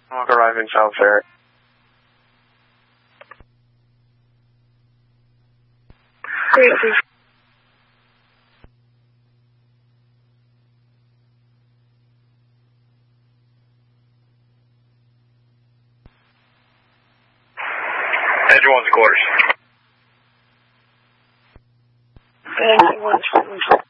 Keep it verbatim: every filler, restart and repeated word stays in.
Walk arriving South Ferry. Great, please. Engine one's quarters. Engine one's quarters.